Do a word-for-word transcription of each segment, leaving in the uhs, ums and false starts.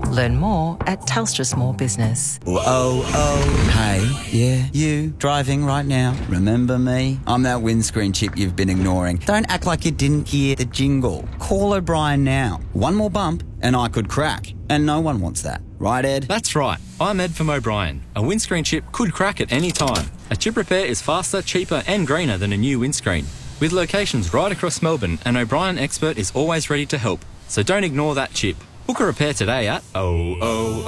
Learn more at Telstra Small Business. Oh, oh, hey, yeah, you, driving right now. Remember me? I'm that windscreen chip you've been ignoring. Don't act like you didn't hear the jingle. Call O'Brien now. One more bump and I could crack. And no one wants that. Right, Ed? That's right. I'm Ed from O'Brien. A windscreen chip could crack at any time. A chip repair is faster, cheaper and greener than a new windscreen. With locations right across Melbourne, an O'Brien expert is always ready to help. So don't ignore that chip. Book a repair today at oh oh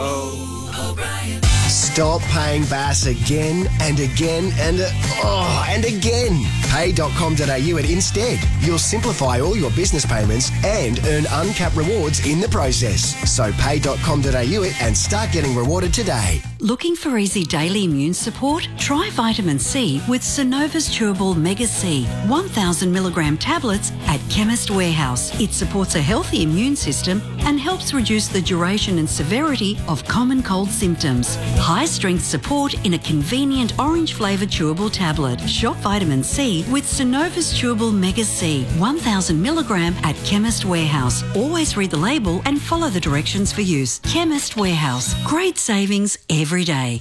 oh O'Brien. Stop paying Bass again and again and uh, oh and again. pay dot com dot a u at Instead. You'll simplify all your business payments and earn uncapped rewards in the process. So pay dot com dot a u it and start getting rewarded today. Looking for easy daily immune support? Try vitamin C with Synova's Chewable Mega C, one thousand milligram tablets at Chemist Warehouse. It supports a healthy immune system and helps reduce the duration and severity of common cold symptoms. High-strength support in a convenient orange-flavoured chewable tablet. Shop vitamin C with Synova's Chewable Mega C, one thousand milligram at Chemist Warehouse. Always read the label and follow the directions for use. Chemist Warehouse. Great savings every day.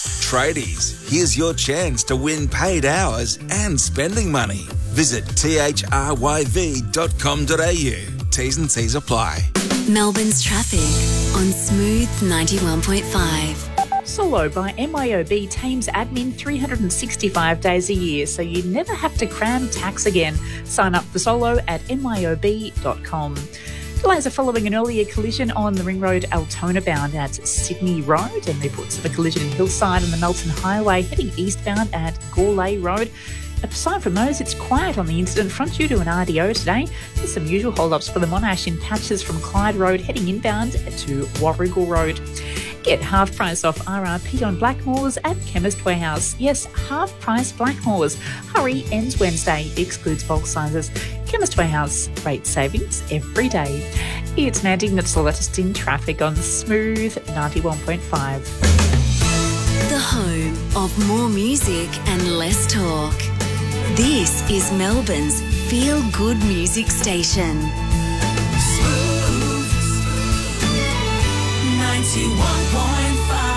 Tradies, here's your chance to win paid hours and spending money. Visit t h r y v dot com dot a u. T's and C's apply. Melbourne's traffic on Smooth ninety-one point five. Solo by M Y O B Teams admin three hundred sixty-five days a year, so you never have to cram tax again. Sign up for Solo at m y o b dot com. Delays are following an earlier collision on the Ring Road Altona bound at Sydney Road, and reports of a collision in Hillside on the Melton Highway heading eastbound at Gourlay Road. Aside from those, it's quiet on the incident front due to an R D O today. There's some usual hold-ups for the Monash in patches from Clyde Road heading inbound to Warrigal Road. Get half price off R R P on Blackmores at Chemist Warehouse. Yes, half price Blackmores. Hurry, ends Wednesday. Excludes bulk sizes. Chemist Warehouse. Great savings every day. It's Mandy, that's the latest in traffic on Smooth ninety-one point five. The home of more music and less talk. This is Melbourne's feel-good music station. Smooth ninety-one point five.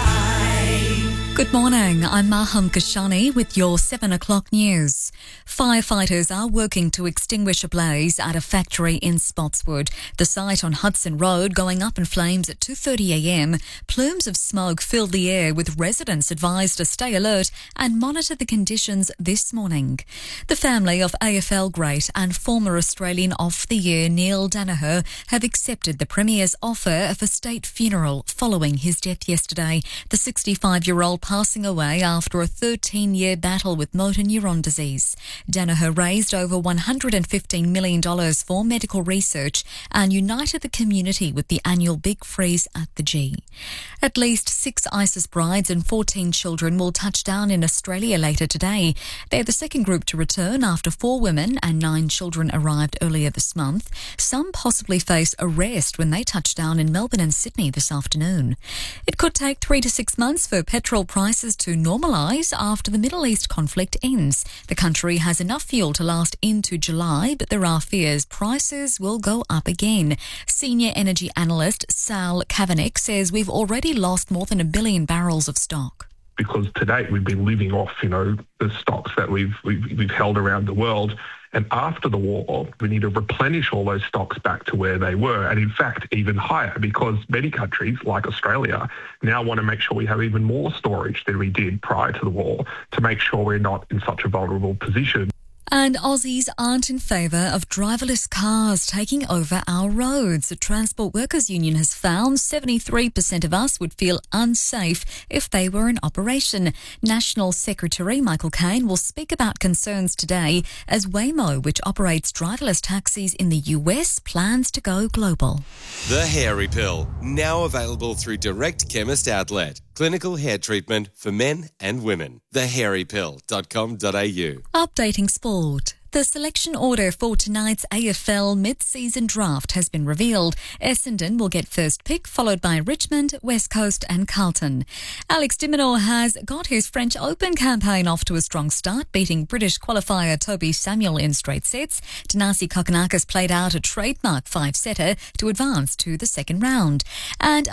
Good morning, I'm Maham Kashani with your seven o'clock news. Firefighters are working to extinguish a blaze at a factory in Spotswood. The site on Hudson Road going up in flames at two thirty a m. Plumes of smoke filled the air, with residents advised to stay alert and monitor the conditions this morning. The family of A F L great and former Australian of the Year Neil Danaher have accepted the Premier's offer of a state funeral following his death yesterday. The sixty-five-year-old passing away after a thirteen-year battle with motor neuron disease. Danaher raised over one hundred fifteen million dollars for medical research and united the community with the annual Big Freeze at the G. At least six ISIS brides and fourteen children will touch down in Australia later today. They're the second group to return after four women and nine children arrived earlier this month. Some possibly face arrest when they touch down in Melbourne and Sydney this afternoon. It could take three to six months for petrol prices to normalise after the Middle East conflict ends. The country has enough fuel to last into July, but there are fears prices will go up again. Senior energy analyst Sal Kavanagh says we've already lost more than a billion barrels of stock. Because to date we've been living off, you know, the stocks that we've, we've we've held around the world. And after the war, we need to replenish all those stocks back to where they were, and in fact, even higher, because many countries, like Australia, now want to make sure we have even more storage than we did prior to the war to make sure we're not in such a vulnerable position. And Aussies aren't in favour of driverless cars taking over our roads. The Transport Workers Union has found seventy-three percent of us would feel unsafe if they were in operation. National Secretary Michael Caine will speak about concerns today as Waymo, which operates driverless taxis in the U S, plans to go global. The Hairy Pill, now available through Direct Chemist Outlet. Clinical hair treatment for men and women. the hairy pill dot com dot a u. Updating sport. The selection order for tonight's A F L mid-season draft has been revealed. Essendon will get first pick, followed by Richmond, West Coast and Carlton. Alex de Minaur has got his French Open campaign off to a strong start, beating British qualifier Toby Samuel in straight sets. Thanasi Kokkinakis played out a trademark five-setter to advance to the second round. And